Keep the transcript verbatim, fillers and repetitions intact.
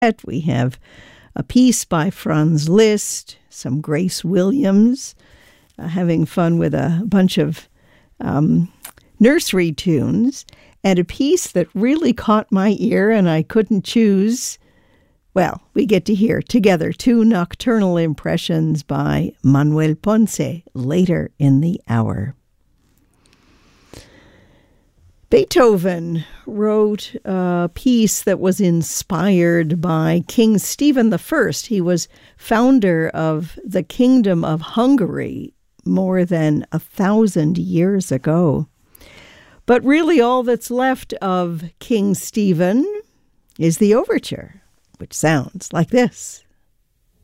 We have a piece by Franz Liszt, some Grace Williams, uh, having fun with a bunch of um, nursery tunes, and a piece that really caught my ear and I couldn't choose. Well, we get to hear together two nocturnal impressions by Manuel Ponce later in the hour. Beethoven wrote a piece that was inspired by King Stephen the First. He was founder of the Kingdom of Hungary more than a thousand years ago. But really all that's left of King Stephen is the overture, which sounds like this.